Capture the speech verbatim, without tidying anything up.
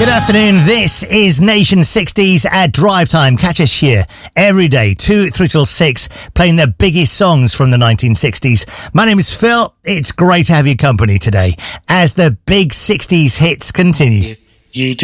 Good afternoon, this is Nation sixties at Drive Time. Catch us here every day, two, three till six, playing the biggest songs from the nineteen sixties. My name is Phil. It's great to have your company today as the big sixties hits continue. You do.